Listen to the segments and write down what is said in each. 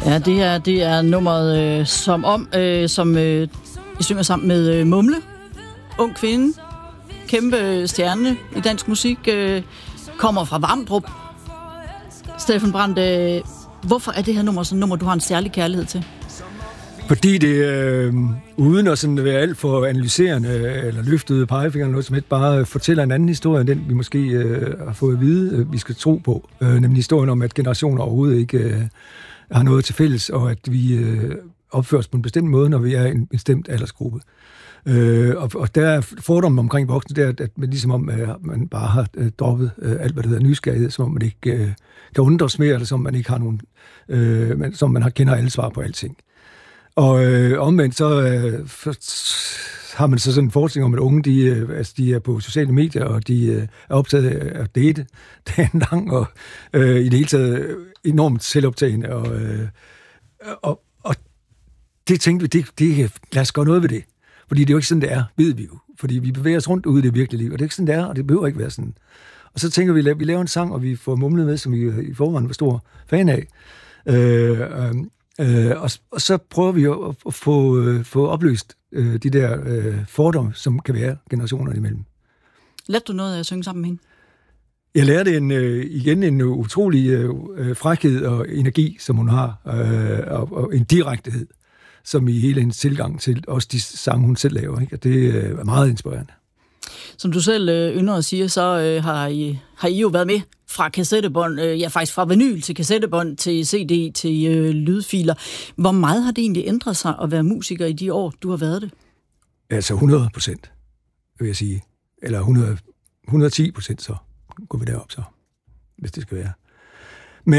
Ja, det er nummeret som I synger sammen med Mumle. Ung kvinde. Kæmpe stjerne i dansk musik. Kommer fra Vamdrup. Steffen Brandt, hvorfor er det her nummer sådan et nummer, du har en særlig kærlighed til? Fordi det, uden at sådan være alt for analyserende eller løftet pegefinger eller noget som helst, bare fortæller en anden historie, end den vi måske har fået at vide, vi skal tro på. Nemlig historien om, at generationer overhovedet ikke har noget til fælles, og at vi opfører os på en bestemt måde, når vi er en bestemt aldersgruppe. Og der er fordommen omkring voksne, der at man ligesom om, at man bare har droppet alt, hvad det hedder nysgerrighed, som om man ikke kan undres mere, eller som man ikke har nogen, som man kender alle svar på alting. Og omvendt så har man så sådan en forestilling om, at unge, de er på sociale medier, og de er optaget af at date dagen lang, og i det hele taget enormt selvoptagende. Og det tænkte vi, lad os gøre noget ved det. Fordi det er jo ikke sådan, det er, ved vi jo. Fordi vi bevæger os rundt ude i det virkelige liv, og det er ikke sådan, det er, og det behøver ikke være sådan. Og så tænker vi, vi laver en sang, og vi får Mumle med, som vi i forvejen var stor fan af. Og så prøver vi at få opløst de der fordomme, som kan være generationerne imellem. Lærte du noget af at synge sammen med hende? Jeg lærte igen en utrolig frækhed og energi, som hun har, og en direktehed, som i hele hendes tilgang til også de sange, hun selv laver. Ikke? Og det er meget inspirerende. Som du selv ynder at sige, så har I jo været med fra kassettebånd, faktisk fra vinyl til kassettebånd, til CD, til lydfiler. Hvor meget har det egentlig ændret sig at være musiker i de år, du har været det? Altså 100%, vil jeg sige. Eller 110%, så går vi derop så, hvis det skal være. Men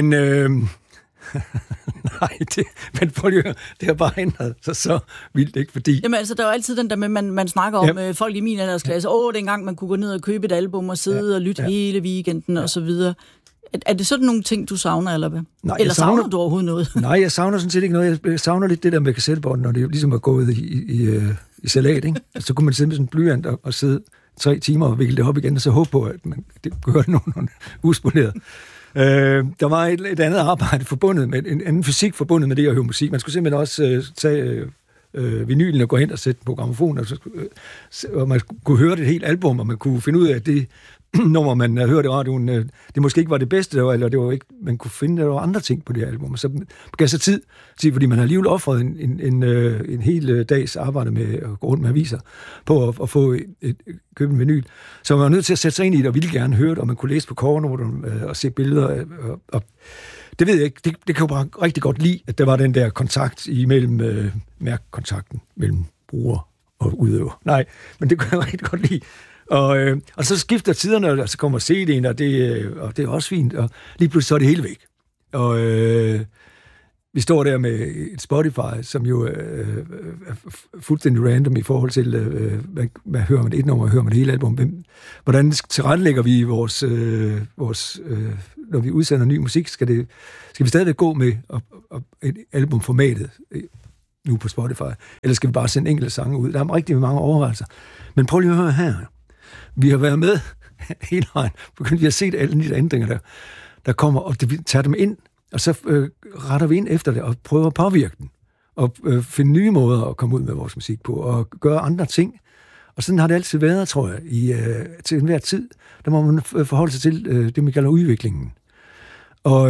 nej, men prøv lige, det har bare ændret sig så vildt, ikke? Fordi... Jamen altså, der er jo altid den der med, man snakker om folk i min aldersklasse. Dengang man kunne gå ned og købe et album og sidde og lytte hele weekenden og så videre. Er det sådan nogle ting, du savner, eller hvad? Nej, eller savner du overhovedet noget? Nej, jeg savner sådan set ikke noget. Jeg savner lidt det der med kassettebånd, når det ligesom er gået i salat, ikke? Så kunne man sidde med sådan en blyant og sidde 3 timer og vikle det op igen, og så håbe på, at man gør nogen uspoleret. Der var et andet arbejde forbundet med, en anden fysik forbundet med det at høre musik. Man skulle simpelthen også tage vinylen og gå hen og sætte på grammofonen, og man kunne høre det helt album, og man kunne finde ud af, at det nummer, man hørte i radioen, det måske ikke var det bedste, eller det var ikke, man kunne finde, der var andre ting på det her album. Og så gav sig tid, fordi man har alligevel offret en hel dags arbejde med at gå rundt med aviser, på at få købe en vinyl. Så man var nødt til at sætte sig ind i det, og ville gerne høre det, og man kunne læse på covernoten og se billeder. Og det ved jeg ikke, det kan jo bare rigtig godt lide, at der var den der kontakt imellem, mærkkontakten mellem bruger og udøver. Nej, men det kan jeg rigtig godt lide. Og så skifter tiderne, og så kommer CD'en, og det er også fint, og lige pludselig så er det hele væk. Og vi står der med et Spotify, som jo er fuldstændig random i forhold til, hvad hører man et nummer, hører man det hele album. Hvordan tilrettelægger vi vores når vi udsender ny musik, skal vi stadigvæk gå med et albumformatet nu på Spotify, eller skal vi bare sende enkelte sange ud? Der er rigtig mange overvejelser. Men prøv lige at høre her. Vi har været med hele vejen. Vi har set alle de ændringer, der kommer, og vi tager dem ind, og så retter vi ind efter det, og prøver at påvirke den, og finde nye måder at komme ud med vores musik på, og gøre andre ting. Og sådan har det altid været, tror jeg, til enhver tid. Der må man forholde sig til det, man kalder udviklingen. Og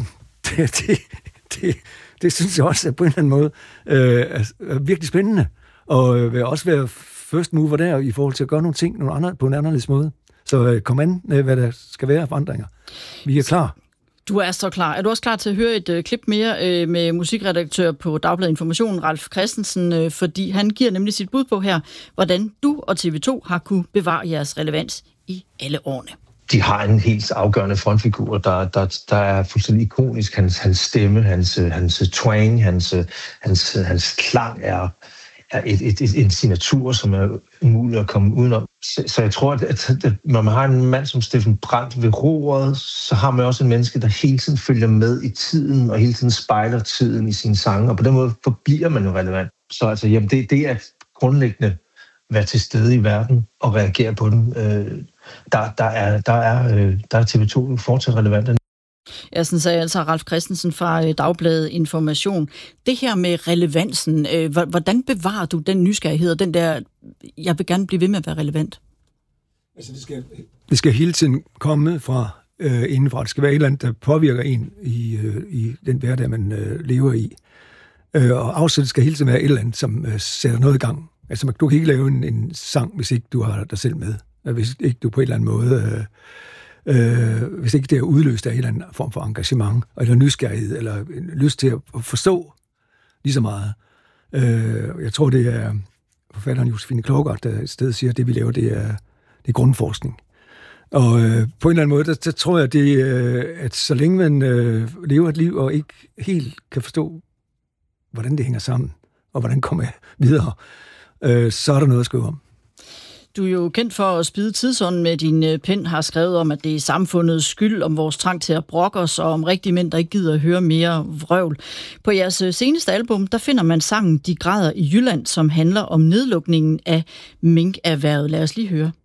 det synes jeg også, at på en eller anden måde er virkelig spændende, og vil også være first mover der i forhold til at gøre nogle ting på en anderledes måde. Så kom an med, hvad der skal være af forandringer. Vi er klar. Du er så klar. Er du også klar til at høre et klip mere med musikredaktør på Dagbladet Information, Ralf Christensen, fordi han giver nemlig sit bud på her, hvordan du og TV2 har kunne bevare jeres relevans i alle årene. De har en helt afgørende frontfigur, der er fuldstændig ikonisk. Hans stemme, hans twang, hans klang er en signatur, som er umulig at komme udenom. Så jeg tror, at når man har en mand som Steffen Brandt ved roret, så har man også en menneske, der hele tiden følger med i tiden, og hele tiden spejler tiden i sine sange, og på den måde forbliver man jo relevant. Så altså, jamen, det er grundlæggende være til stede i verden og reagere på den. Der er TV2 fortsat relevant. Ja, sådan sagde altså Ralf Christensen fra Dagbladet Information. Det her med relevansen, hvordan bevarer du den nysgerrighed og den der, jeg vil gerne blive ved med at være relevant? Altså, det skal hele tiden komme fra indenfra. Det skal være et eller andet, der påvirker en i den hverdag, man lever i. Og afsættet skal hele tiden være et eller andet, som sætter noget i gang. Altså, du kan ikke lave en sang, hvis ikke du har dig selv med. Hvis ikke du på en eller anden måde... hvis ikke det er udløst af en eller anden form for engagement, eller nysgerrighed, eller lyst til at forstå lige så meget. Jeg tror, det er forfatteren Josefine Klougart, der i stedet siger, at det vi laver, det er grundforskning. Og på en eller anden måde, der tror jeg, at så længe man lever et liv, og ikke helt kan forstå, hvordan det hænger sammen, og hvordan kommer jeg videre, så er der noget at skrive om. Du er jo kendt for at spide tidsånden med din pen, har skrevet om, at det er samfundets skyld, om vores trang til at brokke os, og om rigtige mænd, der ikke gider at høre mere vrøvl. På jeres seneste album, der finder man sangen De græder i Jylland, som handler om nedlukningen af minkerhvervet. Lad os lige høre.